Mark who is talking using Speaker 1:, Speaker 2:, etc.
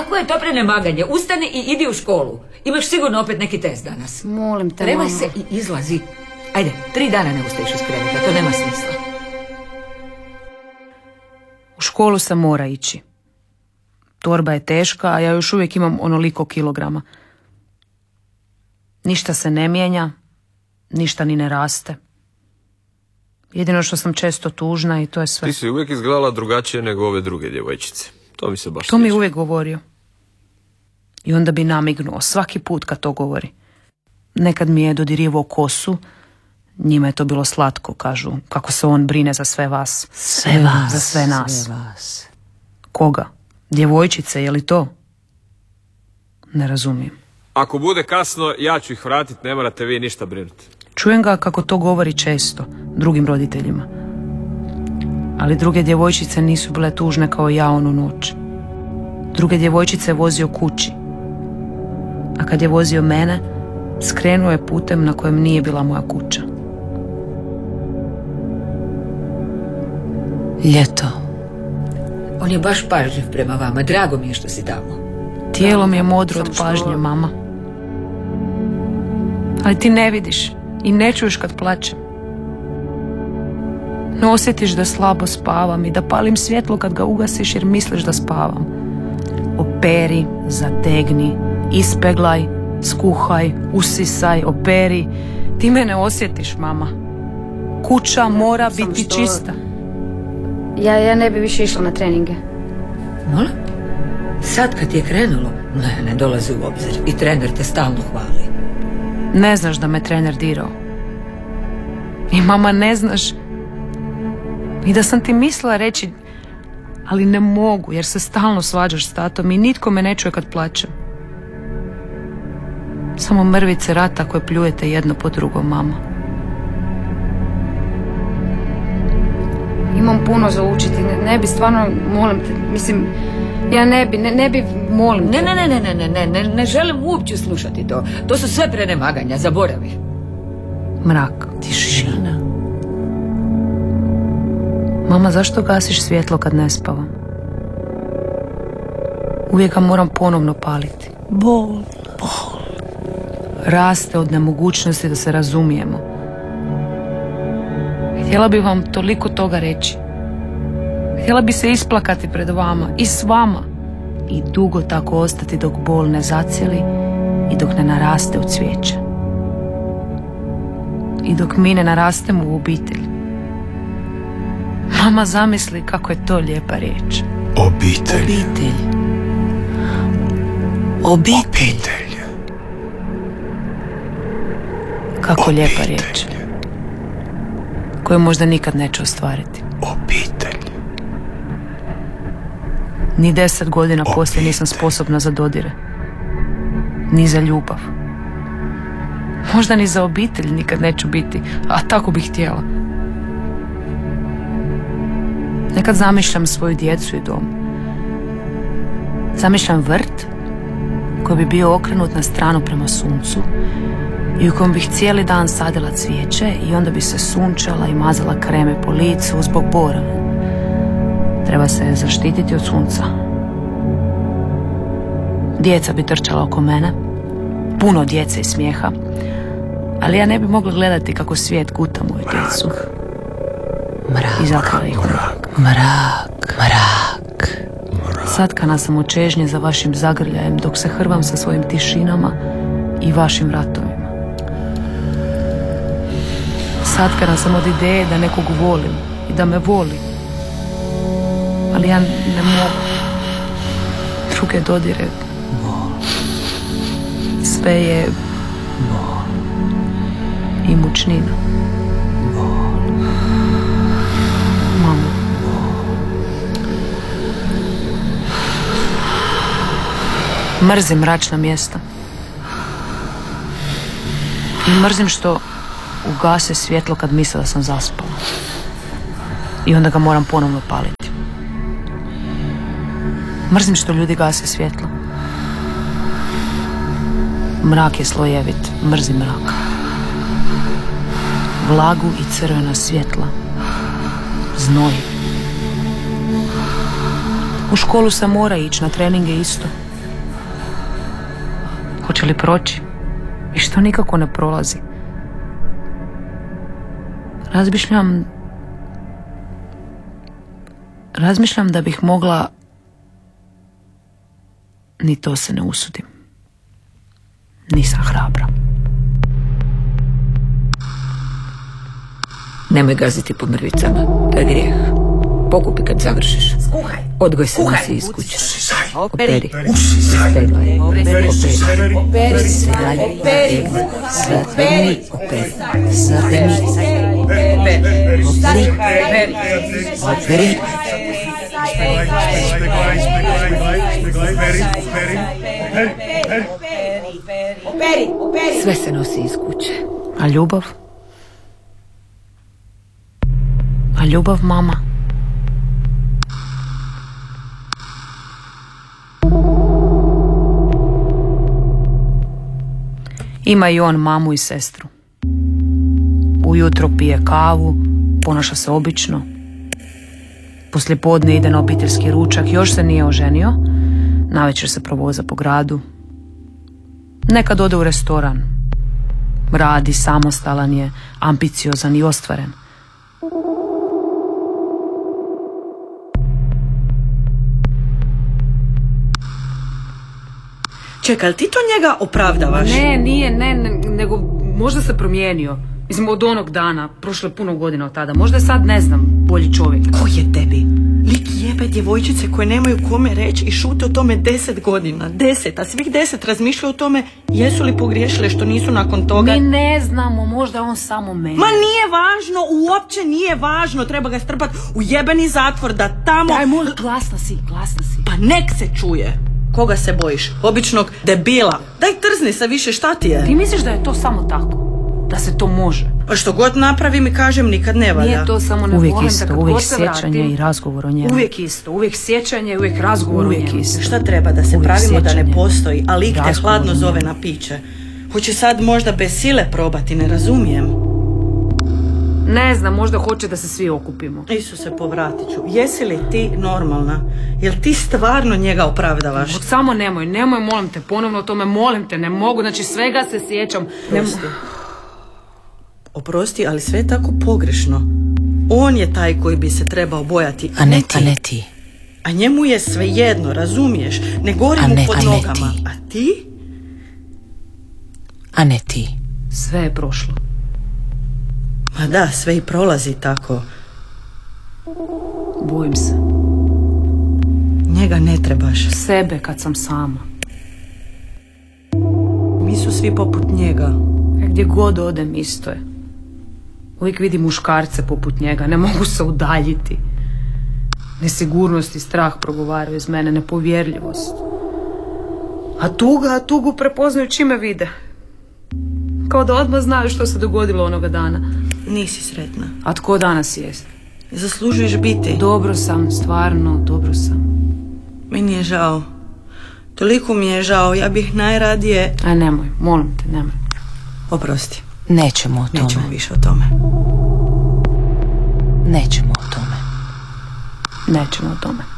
Speaker 1: Kako je to prenemaganje? Ustani i idi u školu. Imaš sigurno opet neki test danas.
Speaker 2: Molim te,
Speaker 1: Tremaj
Speaker 2: mama.
Speaker 1: se i izlazi. Ajde, 3 dana ne ustaješ iz kreveta, to nema smisla.
Speaker 3: U školu sam mora ići. Torba je teška, a ja još uvijek imam onoliko kilograma. Ništa se ne mijenja, ništa ni ne raste. Jedino što sam često tužna i to je sve.
Speaker 4: Ti si uvijek izgledala drugačije nego ove druge djevojčice. To mi se baš
Speaker 3: To mi je
Speaker 4: sviđa.
Speaker 3: uvijek govorio. I onda bi namignuo svaki put kad to govori. Nekad mi je dodirivao kosu, njima je to bilo slatko, kažu, kako se on brine za sve vas.
Speaker 1: Sve vas.
Speaker 3: Za sve nas.
Speaker 1: Sve vas.
Speaker 3: Koga? Djevojčice, je li to? Ne razumijem.
Speaker 4: Ako bude kasno, ja ću ih vratiti, ne morate vi ništa brinuti.
Speaker 3: Čujem ga kako to govori često, drugim roditeljima. Ali druge djevojčice nisu bile tužne kao ja onu noć. Druge djevojčice vozio kući. A kad je vozio mene, skrenuo je putem na kojem nije bila moja kuća.
Speaker 1: Ljeto. On je baš pažljiv prema vama, drago mi je što si tamo.
Speaker 3: Tijelo mi je modro od pažnje, mama. Ali ti ne vidiš i ne čuješ kad plačem. Ne osjetiš da slabo spavam i da palim svjetlo kad ga ugasiš jer misliš da spavam. Operi, zategni, ispeglaj, skuhaj, usisaj, operi. Ti me ne osjetiš, mama. Kuća mora biti čista.
Speaker 2: Ja ne bi više išla na treninge.
Speaker 1: Molim? Sad kad je krenulo, ne dolazi u obzir. I trener te stalno hvali.
Speaker 3: Ne znaš da me trener dirao. I mama, ne znaš i da sam ti mislila reći, ali ne mogu jer se stalno svađaš s tatom i nitko me ne čuje kad plačem. Samo mrvice rata koje pljujete jedno po drugom, mama.
Speaker 2: Imam puno za učiti. Ne bi stvarno, molim te, mislim, ja ne bi, molim te.
Speaker 1: Ne želim uopće slušati to. To su sve prenemaganja, zaboravi.
Speaker 3: Mrak.
Speaker 1: Tišina.
Speaker 3: Mama, zašto gasiš svjetlo kad ne spavam? Uvijek ga moram ponovno paliti.
Speaker 1: Bol.
Speaker 3: Raste od nemogućnosti da se razumijemo. Htjela bi vam toliko toga reći. Htjela bi se isplakati pred vama i s vama i dugo tako ostati dok bol ne zacijeli i dok ne naraste u cvijeće. I dok mi ne narastemo u obitelj. Mama, zamisli kako je to lijepa riječ.
Speaker 5: Obitelj.
Speaker 3: Kako lijepa riječ. Koju možda nikad neću ostvariti.
Speaker 5: Obitelj.
Speaker 3: Ni 10 godina poslije nisam sposobna za dodire. Ni za ljubav. Možda ni za obitelj nikad neću biti, a tako bih htjela. Nekad zamišljam svoju djecu i dom. Zamišljam vrt koji bi bio okrenut na stranu prema suncu i u kojem bih cijeli dan sadila cvijeće i onda bi se sunčala i mazala kreme po licu zbog bora. Treba se zaštititi od sunca. Djeca bi trčala oko mene, puno djece i smijeha, ali ja ne bi mogla gledati kako svijet guta moju djecu. I zakrila ih. Mrak. Satkana sam od čežnje za vašim zagrljajem dok se hrvam sa svojim tišinama i vašim ratovima. Satkana sam od ideje da nekog volim i da me voli. Ali ja ne mogu. Druge dodire. Sve je i mučnina. Mamo. Mrzim mračna mjesta. I mrzim što ugase svjetlo kad misle da sam zaspala. I onda ga moram ponovno paliti. Mrzim što ljudi gase svjetlo. Mrak je slojevit, mrzim mrak. Vlagu i crvena svjetla. Znoj. U školu sam mora ići, na treninge isto. Hoće li proći? I što nikako ne prolazi? Razmišljam da bih mogla, ni to se ne usudim. Nisam hrabra.
Speaker 1: Nemoj gaziti po mrvicama, to je grijeh. Pokupi kad završiš. Odgoj se nosi iz kuće. Operi. Peglaj. Operi. Zategni. Operi. Zategni. Operi. Sve se nosi iz kuće.
Speaker 3: A ljubav? A ljubav, mama? Ima i on mamu i sestru. Ujutro pije kavu, ponaša se obično. Poslijepodne ide na obiteljski ručak, još se nije oženio. Navečer se provoza po gradu. Nekad ode u restoran. Radi, samostalan je, ambiciozan i ostvaren.
Speaker 6: Čekaj, ali ti to njega opravdavaš?
Speaker 3: Ne, nego možda se promijenio. Mislim, od onog dana, prošlo je puno godina od tada. Možda je sad, ne znam, bolji čovjek.
Speaker 6: Ko je tebi? Lik jebe djevojčice koje nemaju kome reći i šute o tome 10 godina. 10, a svih 10 razmišljaju o tome jesu li pogriješile što nisu nakon toga.
Speaker 3: Mi ne znamo, možda on samo meni.
Speaker 6: Ma nije važno, uopće nije važno. Treba ga strpati u jebeni zatvor da tamo...
Speaker 3: Daj, možda, glasna si.
Speaker 6: Pa nek se čuje. Koga se bojiš? Običnog debila. Daj trzni se više, šta ti je?
Speaker 3: Ti misliš da je to samo tako? Da se to može?
Speaker 6: Pa što god napravim i kažem nikad ne valja.
Speaker 3: Nije to samo ne
Speaker 2: Uvijek
Speaker 3: volim
Speaker 2: isto,
Speaker 3: da kad
Speaker 2: uvijek
Speaker 3: god se vratim,
Speaker 2: sjećanje i razgovor o njemu.
Speaker 3: Uvijek isto, uvijek sjećanje, uvijek razgovor o njemu.
Speaker 2: Uvijek isto.
Speaker 6: Šta treba, da se
Speaker 2: Uvijek
Speaker 6: pravimo da ne
Speaker 2: sjećanje.
Speaker 6: postoji, a lik te
Speaker 2: Razgovor
Speaker 6: hladno
Speaker 2: o
Speaker 6: zove
Speaker 2: njemu.
Speaker 6: na piće. Hoće sad možda bez sile probati, ne razumijem.
Speaker 3: Ne znam, možda hoće da se svi okupimo.
Speaker 6: Isuse, povratit ću. Jesi li ti normalna? Jel ti stvarno njega opravdavaš?
Speaker 3: Samo nemoj, molim te, ponovno o tome, molim te, ne mogu, znači svega se sjećam.
Speaker 6: Oprosti, ali sve je tako pogrešno. On je taj koji bi se trebao bojati,
Speaker 2: A ne ti.
Speaker 6: A njemu je svejedno, razumiješ? Ne gori mu pod nogama.
Speaker 2: ti.
Speaker 6: A ti?
Speaker 2: A ne ti.
Speaker 3: Sve je prošlo.
Speaker 6: Ma da, sve i prolazi tako.
Speaker 3: Bojim se.
Speaker 6: Njega ne trebaš.
Speaker 3: Sebe kad sam sama.
Speaker 6: Mi su svi poput njega.
Speaker 3: Gdje god odem isto je. Uvijek vidim muškarce poput njega, ne mogu se udaljiti. Nesigurnost i strah progovaraju iz mene, nepovjerljivost. A tugu prepoznaju čime vide. Kao da odmah znaju što se dogodilo onoga dana.
Speaker 6: Nisi sretna.
Speaker 3: A tko danas jest?
Speaker 6: Zaslužuješ biti.
Speaker 3: Dobro sam, stvarno, dobro sam.
Speaker 6: Meni je žao. Toliko mi je žao, ja bih najradije...
Speaker 3: A nemoj, molim te, nemoj.
Speaker 6: Oprosti.
Speaker 2: Nećemo o tome.
Speaker 6: Nećemo više o tome.
Speaker 2: Nećemo o tome.
Speaker 3: Nećemo o tome.